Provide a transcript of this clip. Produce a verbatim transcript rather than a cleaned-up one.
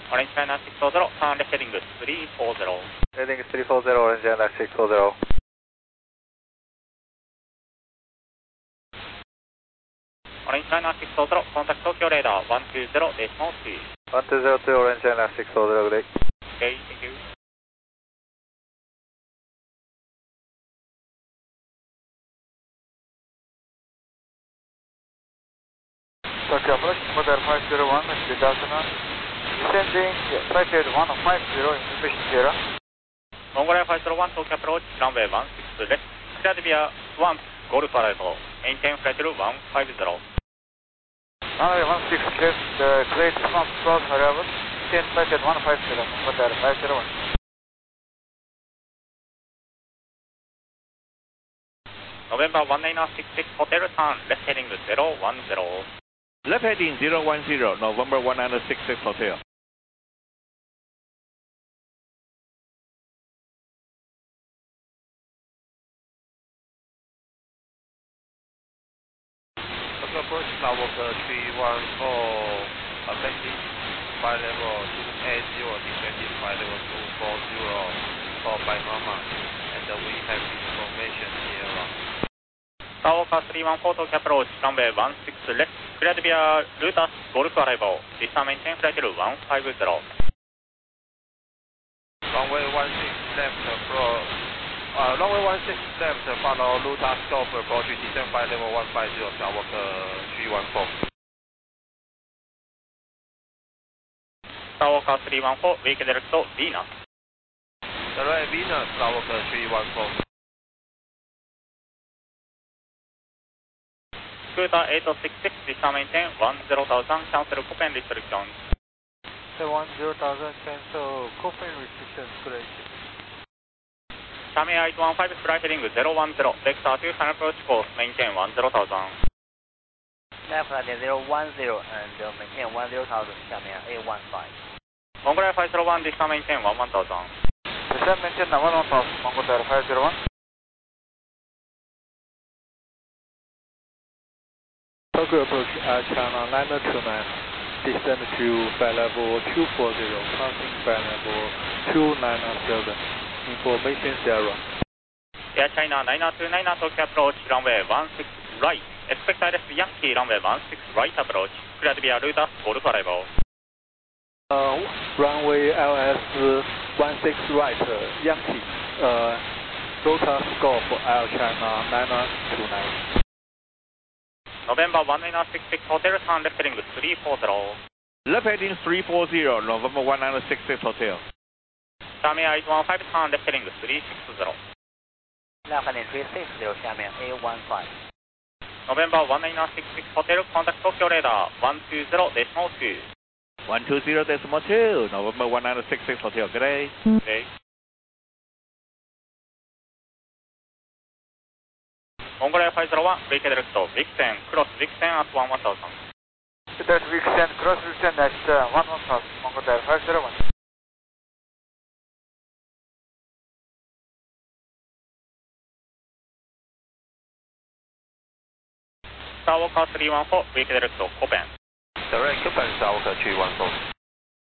Orange China six four zero, turn left heading three four zero. Heading three four zero, Orange China six four zero. Orange China six four zero, contact Tokyo radar one two zero decimal two. one two zero two, Orange China six four zero, good day. Okay, thank you. Tokyo approach, model five zero one, good afternoon. Descending, flight level one five zero, information Sierra. Mongolian five zero one, Tokyo approach, runway one six left, cleared via one Golf arrival, maintain flight level one five zero. Runway one six left, uh, cleared front cross arrival, maintain flight level one five zero, model five zero one. November one nine six six, hotel turn, left heading zero one zero. Left heading zero one zero, November one nine six six Hotel. Tokyo approach, Skywalk three one four, ascending flight level two eight zero, descending flight level two four zero, for by Mama, and uh, we have information here. Skywalker three one four, Tokyo approach, runway one six left, cleared via Lotus Golf arrival, this time maintain flight level one five zero. Runway one six left, approach, uh, runway one six left, follow Lotus Golf approach, descend flight level one five zero, Skywalker three one four. Skywalker three one four, wake direct to Venus. Direct Venus, Skywalker three one four. Scooter eight six six, this time maintain one zero thousand, cancel Copen restrictions. one zero thousand, cancel Copen restrictions, correct. Tamiya eight one five, flight heading zero one zero, vector two, final approach course, maintain one zero thousand. Left flight zero one zero and uh, maintain one zero thousand, Tamiya eight one five. Mongolian five zero one, this time maintain one one thousand. Descend maintain one one thousand, Mongolian five zero one. Tokyo approach Air China nine two nine, descend to flight level two four zero, crossing flight level two nine seven, information zero. Air China nine two nine, Tokyo approach, runway one six right, expect I L S Yankee, runway one six right approach, cleared via Lotus Golf arrival. Uh, runway L S one six right, uh, Yankee, uh, Lotus Golf Air China nine two nine. November one nine six six, hotel turn left heading three four zero. Left heading three four zero, November one nine six six Hotel. Tamiya eight one five, turn left heading three six zero. Left heading three six zero, Tamiya eight one five. November one nine six six, hotel contact Tokyo radar one two zero decimal two. one two zero decimal two, November one nine six six Hotel, good day. Okay. Mongolian five zero one, wake direct to Vixen, cross Vixen at one one thousand. That's Vixen, cross Vixen at uh, one one thousand, Mongolian five zero one. Skywalker three one four, wake direct to Copen. Direct Copen, Skywalker three one four.